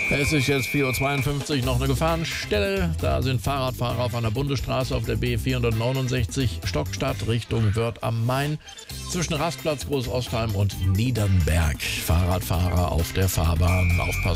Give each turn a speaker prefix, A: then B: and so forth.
A: Es ist jetzt 4:52 Uhr, noch eine Gefahrenstelle. Da sind Fahrradfahrer auf einer Bundesstraße auf der B469 Stockstadt Richtung Wörth am Main zwischen Rastplatz Großostheim und Niedernberg. Fahrradfahrer auf der Fahrbahn aufpassen.